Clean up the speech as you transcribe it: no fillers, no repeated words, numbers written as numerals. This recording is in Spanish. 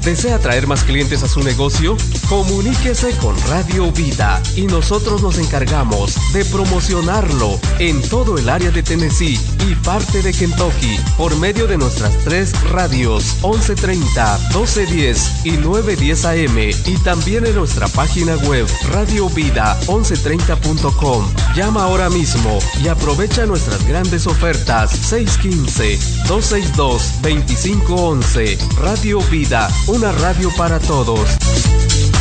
¿Desea traer más clientes a su negocio? Comuníquese con Radio Vida y nosotros nos encargamos de promocionarlo en todo el área de Tennessee y parte de Kentucky por medio de nuestras 3 radios 1130, 1210 y 910 AM y también en nuestra página web radiovida1130.com. Llama ahora mismo y aprovecha nuestras grandes ofertas 615-262-2511. Radio Vida, una radio para todos.